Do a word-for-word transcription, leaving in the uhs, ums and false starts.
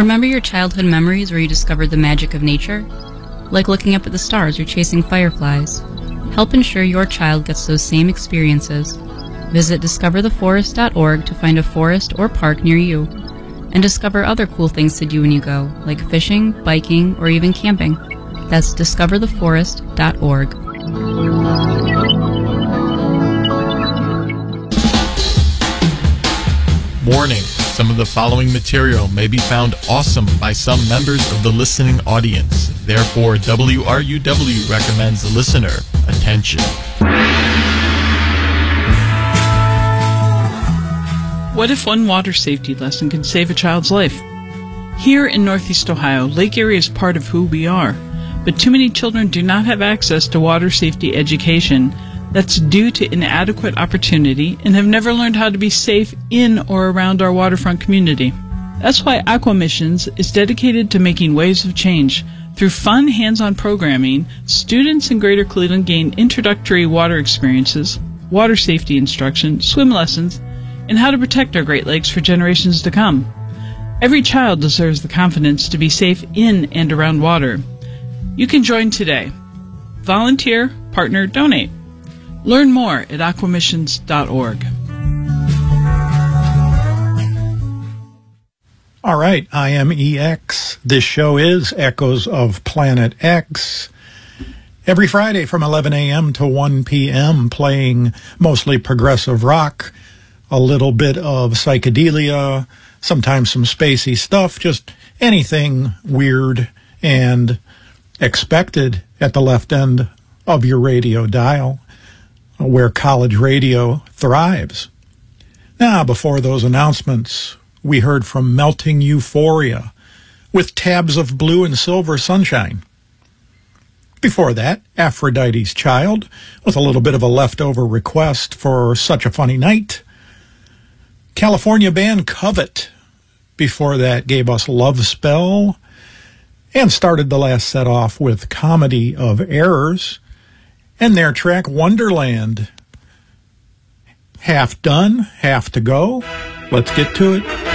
Remember your childhood memories where you discovered the magic of nature? Like looking up at the stars or chasing fireflies. Help ensure your child gets those same experiences. Visit discover the forest dot org to find a forest or park near you. And discover other cool things to do when you go, like fishing, biking, or even camping. That's discover the forest dot org. Warning, some of the following material may be found awesome by some members of the listening audience. Therefore, W R U W recommends the listener attention. What if one water safety lesson can save a child's life? Here in Northeast Ohio, Lake Erie is part of who we are, but too many children do not have access to water safety education that's due to inadequate opportunity and have never learned how to be safe in or around our waterfront community. That's why Aqua Missions is dedicated to making waves of change. Through fun, hands-on programming, students in Greater Cleveland gain introductory water experiences, water safety instruction, swim lessons, and how to protect our Great Lakes for generations to come. Every child deserves the confidence to be safe in and around water. You can join today. Volunteer, partner, donate. Learn more at aqua missions dot org. All right, I am E X. This show is Echoes of Planet X. Every Friday from eleven a.m. to one p.m. playing mostly progressive rock, a little bit of psychedelia, sometimes some spacey stuff, just anything weird and expected at the left end of your radio dial, where college radio thrives. Now, before those announcements, we heard from Melting Euphoria with Tabs of Blue and Silver Sunshine. Before that, Aphrodite's Child with a little bit of a leftover request for Such a Funny Night. California band Covet before that gave us Love Spell and started the last set off with Comedy of Errors and their track Wonderland. Half done, half to go. Let's get to it.